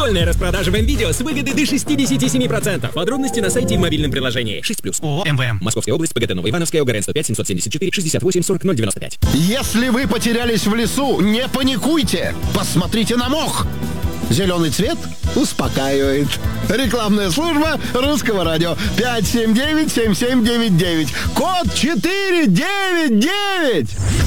Школьная распродажа в МВидео с выгодой до 67%. Подробности на сайте и в мобильном приложении. 6+. ООО «МВМ». Московская область, ПГТ Новоивановская, ОГРН 105 774 68 40 095. Если вы потерялись в лесу, не паникуйте. Посмотрите на мох. Зеленый цвет успокаивает. Рекламная служба Русского радио. 579-7799. Код 499.